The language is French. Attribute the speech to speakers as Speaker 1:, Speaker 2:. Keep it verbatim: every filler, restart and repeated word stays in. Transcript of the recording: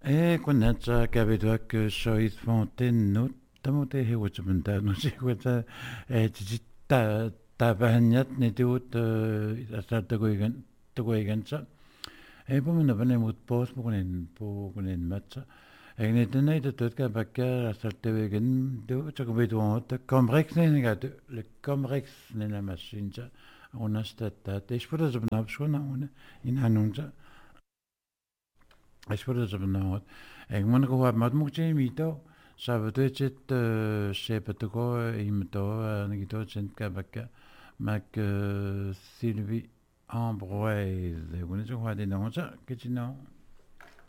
Speaker 1: E kun natsa kävityäk soit fonten no tamote he wutsumunta no si wata e titta ta bahnat ni tuut asa tagoigan tagoigansa e pomuna bane mut pos pukunen pukunen matsa e ne tenai de tot ka bakka asa tagoigan do tagoitu ot komrex ne ga le komrex ne la machinja on a stata te spura zbna psona on in anunza. Ich würde sagen, no. Ik moet gewoon wat moet je mito. Sabato zit sepatuko imito nigito zent kabaka mak Sylvie Ambroise. Ik weet niet hoe hij die naam zegt. Kijk je nou?